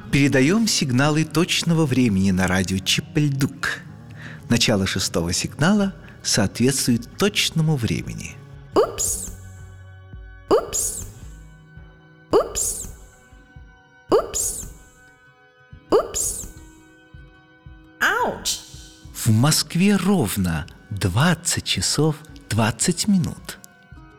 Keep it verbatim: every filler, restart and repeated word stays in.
Передаем сигналы точного времени на радио Чип-Ль-Дук. Начало шестого сигнала соответствует точному времени. Упс! Упс! Упс! Упс! Упс! Ауч! В Москве ровно двадцать часов двадцать минут.